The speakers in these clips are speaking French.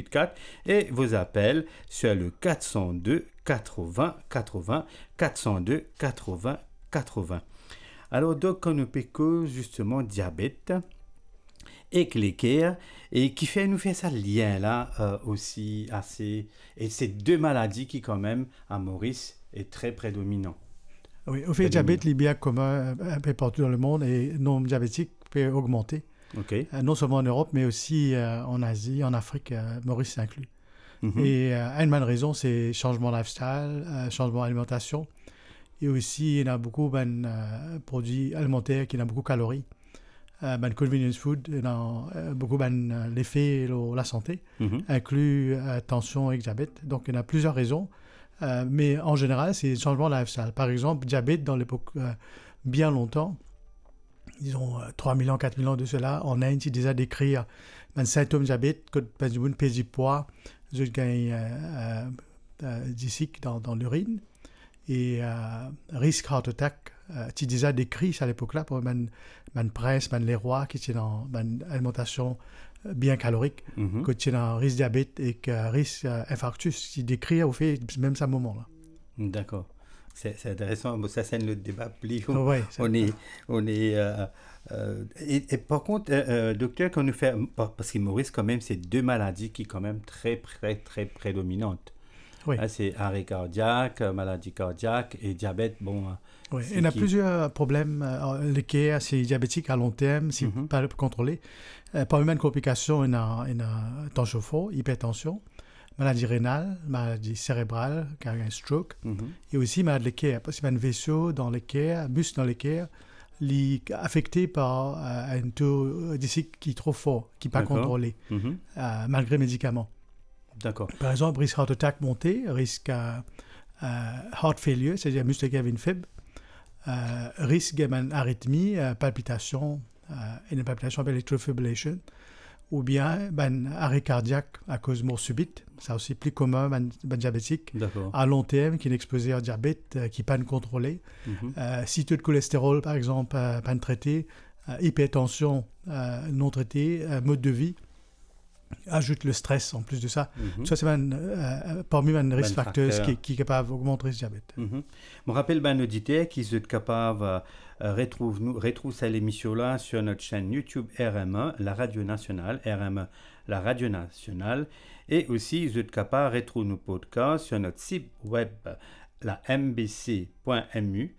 4 et vos appels sur le 402 80 80 402 80 80. Alors donc on nous peut justement diabète et l'équerre et qui fait nous faire ça lien là aussi assez et ces deux maladies qui quand même à Maurice est très prédominant. Oui, au fait, le diabète est bien commun un peu partout dans le monde et le nombre diabétique peut augmenter. Okay. Non seulement en Europe, mais aussi en Asie, en Afrique, Maurice inclus. Mm-hmm. Et une bonne raison, c'est changement de lifestyle, changement d'alimentation. Et aussi, il y a beaucoup de produits alimentaires qui ont beaucoup de calories. Convenience food, il y a beaucoup l'effet de la santé, inclut tension et diabète. Donc, il y a plusieurs raisons. Mais en général, c'est le changement de lifestyle. Par exemple, diabète, dans l'époque bien longtemps, disons 3000 ans, 4000 ans de cela, en Inde, ils déjà décrit un symptôme de diabète, quand vous pèse du poids, vous gagnez d'ici dans l'urine, et risque heart attack, ils déjà décrit à l'époque-là pour man prince, les rois qui étaient dans une alimentation bien calorique, que tu as un risque diabète et un risque infarctus, qui décrit au fait même à ce moment-là. D'accord. C'est intéressant. Bon, ça, c'est le débat plus. Ouais, et par contre, docteur, quand nous fait parce que Maurice quand même, c'est deux maladies qui quand même très prédominantes. Oui. Là, c'est arrêt cardiaque, maladie cardiaque et diabète. Bon. Oui, il y a plusieurs problèmes. L'équerre, c'est diabétique à long terme, si pas contrôlé. Parmi les complications, il y a tension forte, hypertension, maladie rénale, maladie cérébrale, car il y a un stroke, et aussi maladie de l'équerre, parce qu'il y a un vaisseau dans l'équerre, muscle dans l'équerre, affecté par un taux d'ici qui est trop fort, qui n'est pas contrôlé, malgré médicaments. D'accord. Par exemple, risque heart attack monté, risque heart failure, c'est-à-dire muscle qui a une faible, risque d'arythmie, palpitation, une palpitation appelée atrial fibrillation, ou bien arrêt cardiaque à cause de mort subite, c'est aussi plus commun diabétique, à long terme, qui est exposé au diabète, qui n'est pas contrôlé. Si taux de cholestérol, par exemple, pas traité, hypertension non traitée, mode de vie, ajoute le stress en plus de ça. Ça, c'est parmi les risques facteurs qui est capable d'augmenter le diabète. Je me rappelle un auditeur qui est capable retrouve cette émission-là sur notre chaîne YouTube RME, la radio nationale, RME, la radio nationale, et aussi vous êtes capable de retrouver nos podcasts sur notre site web, la mbc.mu,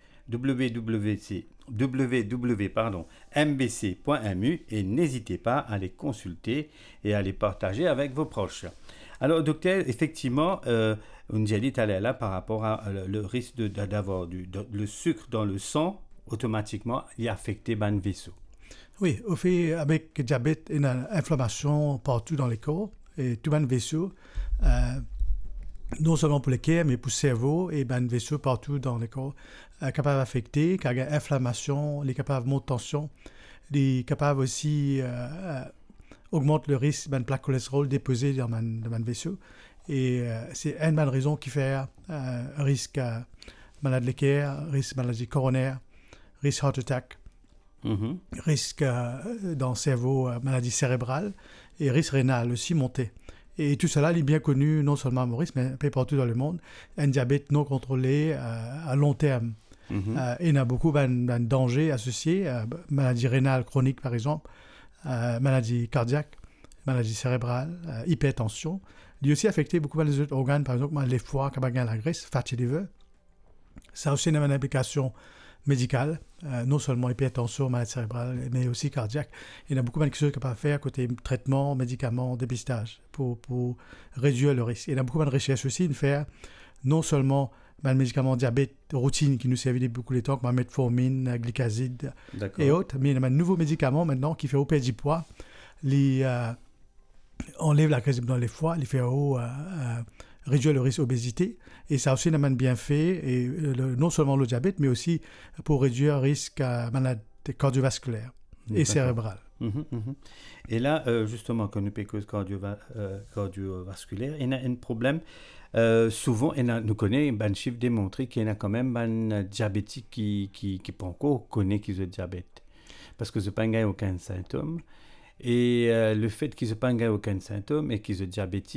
www.mbc.mu, et n'hésitez pas à les consulter et à les partager avec vos proches. Alors, docteur, effectivement, on nous a dit là par rapport à le risque d'avoir le sucre dans le sang, automatiquement, il est affecté par un vaisseau. Oui, au fait, avec le diabète, il y a une inflammation partout dans le corps, et tout un vaisseau, non seulement pour le cœur, mais pour le cerveau, et un vaisseau partout dans le corps, capable d'affecter, car il y a inflammation, il est capable de monter tension, il est capable aussi augmente le risque de plaque cholestérol déposée dans le vaisseau. Et c'est une bonne raison qui fait risque maladie de l'équerre, risque maladie coronaire, risque heart attack, risque dans le cerveau, maladie cérébrale, et risque rénal aussi monté. Et tout cela est bien connu, non seulement à Maurice, mais un peu partout dans le monde. Un diabète non contrôlé à long terme. Et il y a beaucoup de dangers associés, maladie rénale chronique par exemple, maladie cardiaque, maladie cérébrale, hypertension. Il est aussi affecté beaucoup les autres organes, par exemple les foies, qui la graisse, fatty liver. Ça a aussi une implication médicale, non seulement hypertension, maladie cérébrale, mais aussi cardiaque. Il y a beaucoup de choses qu'on peut faire côté traitement, médicaments, dépistage, pour réduire le risque. Il y a beaucoup de recherches aussi à faire, non seulement les médicaments diabète routine qui nous servent beaucoup de temps, comme metformine, glycazide et autres, mais il y a de nouveaux médicaments maintenant qui font perdre du poids, enlève la graisse dans les foies, les fait réduire le risque d'obésité, et ça a aussi un bienfait, et non seulement le diabète, mais aussi pour réduire le risque maladie cardiovasculaire et cérébrale. Et là, justement, quand nous parlons cardiovasculaire, il y a un problème. Souvent, nous connaissons un chiffre démontré qu'il y a quand même un diabétique qui pas encore connaît qu'ils ont diabète. Parce que ce n'est pas aucun symptôme. Et le fait qu'ils n'ont pas aucun symptôme et qu'ils ont diabétique,